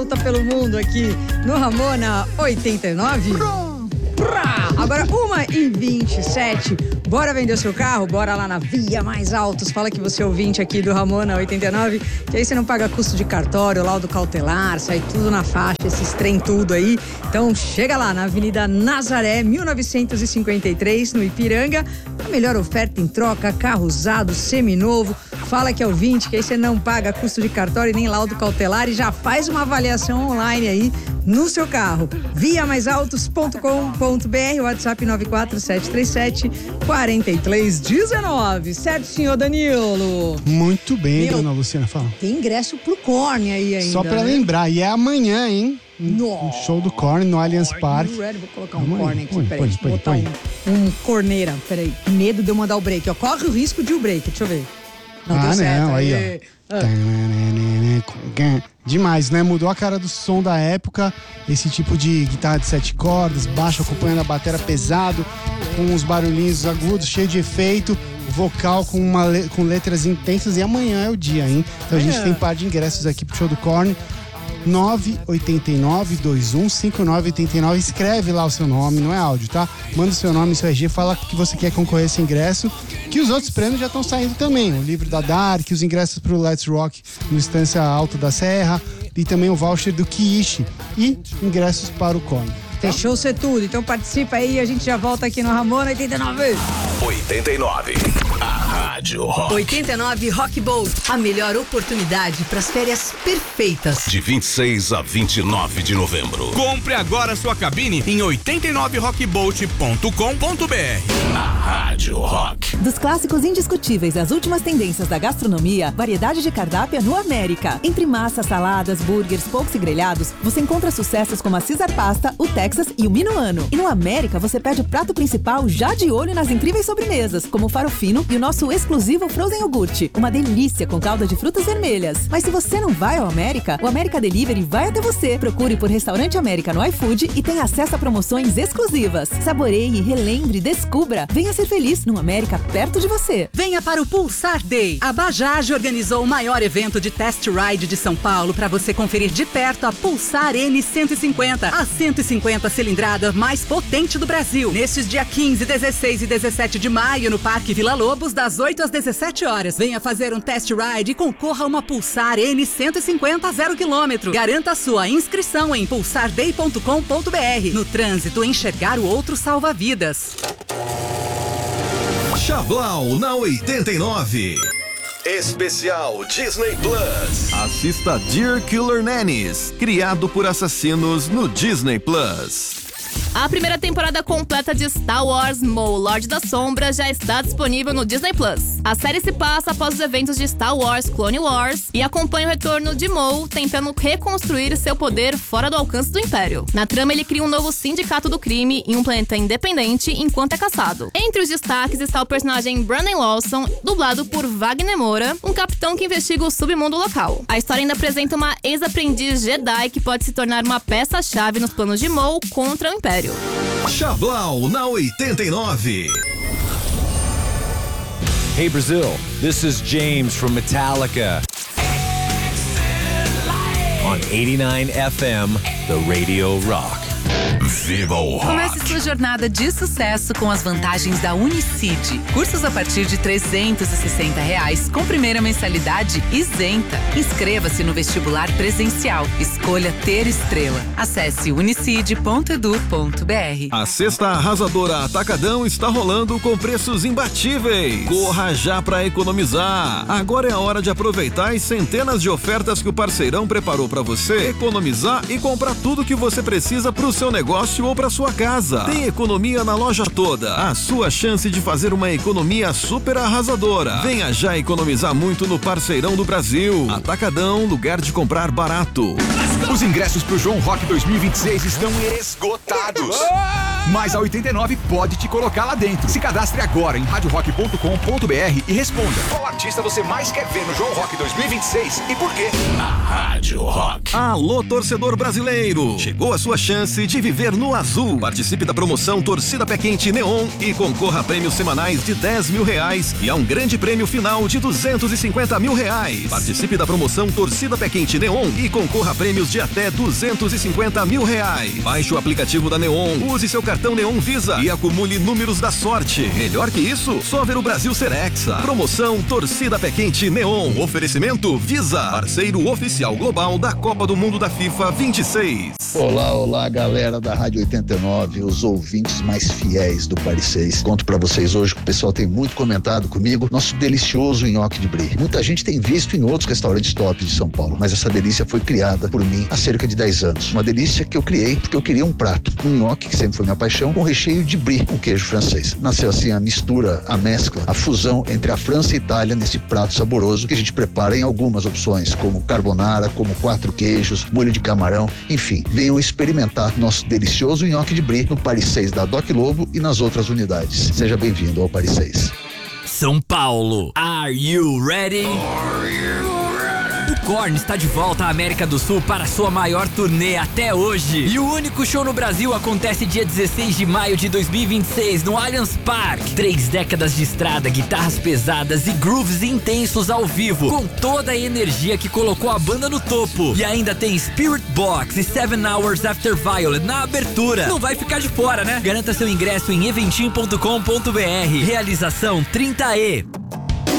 Volta pelo mundo aqui no Ramona 89. Agora 1h27. Bora vender o seu carro? Bora lá na Via Mais Autos. Fala que você é ouvinte aqui do Ramona 89, que aí você não paga custo de cartório, laudo cautelar, sai tudo na faixa, esses trem tudo aí. Então chega lá na Avenida Nazaré, 1953, no Ipiranga. A melhor oferta em troca, carro usado, seminovo. Fala que é ouvinte, que aí você não paga custo de cartório nem laudo cautelar e já faz uma avaliação online aí no seu carro. viamaisautos.com.br, WhatsApp 94737-4319. Certo, senhor Danilo? Muito bem, dona Luciana, fala. Tem ingresso pro Korn aí ainda. Só pra lembrar, e é amanhã, hein? Um show do Korn no Allianz Parque. Vou colocar um Korn aqui, peraí. Deixa eu botar um corneira, peraí. Que medo de eu mandar o break, ó. Corre o risco de o break, deixa eu ver. Não deu certo. Não, aí, ó. Demais, né? Mudou a cara do som da época. Esse tipo de guitarra de 7 cordas, baixo acompanhando a bateria pesado, com uns barulhinhos agudos, cheio de efeito, vocal com letras intensas. E amanhã é o dia, hein? Então a gente tem um par de ingressos aqui pro show do Korn. 989-215989. Escreve lá o seu nome, não é áudio, tá? Manda o seu nome, seu RG, fala que você quer concorrer a esse ingresso, que os outros prêmios já estão saindo também. O livro da Dark, os ingressos pro Let's Rock no Estância Alto da Serra e também o voucher do Kiishi e ingressos para o Korn. Fechou ser tudo, então participa aí e a gente já volta aqui no Ramona 89. 89. A Rádio Rock. 89 Rock Boat. A melhor oportunidade para as férias perfeitas. De 26 a 29 de novembro. Compre agora sua cabine em 89rockboat.com.br. A Rádio Rock. Dos clássicos indiscutíveis às últimas tendências da gastronomia, variedade de cardápio no América. Entre massas, saladas, burgers, polcos e grelhados, você encontra sucessos como a Caesar Pasta, o Texas e o Minuano. E no América você pede o prato principal já de olho nas incríveis sobremesas, como o farofino e o nosso exclusivo Frozen Iogurte. Uma delícia com calda de frutas vermelhas. Mas se você não vai ao América, o América Delivery vai até você. Procure por Restaurante América no iFood e tenha acesso a promoções exclusivas. Saboreie, relembre, descubra. Venha ser feliz no América perto de você. Venha para o Pulsar Day. A Bajaj organizou o maior evento de test ride de São Paulo para você conferir de perto a Pulsar N150, a 150 cilindrada mais potente do Brasil. Nestes dias 15, 16 e 17 de maio no Parque Vila Lobos, das 8 às 17 horas. Venha fazer um test ride e concorra a uma Pulsar N150 0 km. Garanta sua inscrição em pulsarday.com.br. No trânsito, enxergar o outro salva vidas. Chablau na 89. Especial Disney Plus. Assista Dear Killer Nannies, criado por assassinos no Disney Plus. A primeira temporada completa de Star Wars Maul, Lorde das Sombras, já está disponível no Disney Plus. A série se passa após os eventos de Star Wars Clone Wars e acompanha o retorno de Maul tentando reconstruir seu poder fora do alcance do Império. Na trama, ele cria um novo sindicato do crime em um planeta independente enquanto é caçado. Entre os destaques está o personagem Brandon Lawson, dublado por Wagner Moura, um capitão que investiga o submundo local. A história ainda apresenta uma ex-aprendiz Jedi que pode se tornar uma peça-chave nos planos de Maul contra o Império. Chablau na 89. Hey Brazil, this is James from Metallica. On 89 FM, the Radio Rock. Viva o rock. Comece sua jornada de sucesso com as vantagens da Unicid. Cursos a partir de R$360 com primeira mensalidade isenta. Inscreva-se no vestibular presencial. Escolha ter estrela. Acesse unicid.edu.br. A Sexta Arrasadora Atacadão está rolando com preços imbatíveis. Corra já para economizar. Agora é a hora de aproveitar as centenas de ofertas que o parceirão preparou para você, economizar e comprar tudo que você precisa para o seu negócio ou para sua casa. Tem economia na loja toda. A sua chance de fazer uma economia super arrasadora. Venha já economizar muito no parceirão do Brasil. Atacadão, lugar de comprar barato. Os ingressos pro João Rock 2026 estão esgotados. Mas a 89 pode te colocar lá dentro. Se cadastre agora em radiorock.com.br e responda: qual artista você mais quer ver no João Rock 2026 e por quê? Na Rádio Rock. Alô, torcedor brasileiro. Chegou a sua chance chance de viver no azul. Participe da promoção Torcida Pé Quente Neon e concorra a prêmios semanais de R$10 mil e a um grande prêmio final de R$250 mil. Participe da promoção Torcida Pé Quente Neon e concorra a prêmios de até R$250 mil. Baixe o aplicativo da Neon, use seu cartão Neon Visa e acumule números da sorte. Melhor que isso, só ver o Brasil ser hexa. Promoção Torcida Pé Quente Neon. Oferecimento Visa, parceiro oficial global da Copa do Mundo da FIFA 26. Olá, galera da Rádio 89, os ouvintes mais fiéis do Paris 6. Conto pra vocês hoje que o pessoal tem muito comentado comigo, nosso delicioso nhoque de brie. Muita gente tem visto em outros restaurantes tops de São Paulo, mas essa delícia foi criada por mim há cerca de 10 anos. Uma delícia que eu criei porque eu queria um prato, um nhoque, que sempre foi minha paixão, com recheio de brie, com queijo francês. Nasceu assim a mistura, a mescla, a fusão entre a França e a Itália nesse prato saboroso que a gente prepara em algumas opções, como carbonara, como 4 queijos, molho de camarão, enfim. Venham experimentar nosso delicioso nhoque de brie no Paris 6 da Doc Lobo e nas outras unidades. Seja bem-vindo ao Paris 6. São Paulo, are you ready? O Korn está de volta à América do Sul para sua maior turnê até hoje. E o único show no Brasil acontece dia 16 de maio de 2026 no Allianz Parque. 3 décadas de estrada, guitarras pesadas e grooves intensos ao vivo, com toda a energia que colocou a banda no topo. E ainda tem Spirit Box e 7 Hours After Violet na abertura. Não vai ficar de fora, né? Garanta seu ingresso em eventim.com.br. Realização 30E.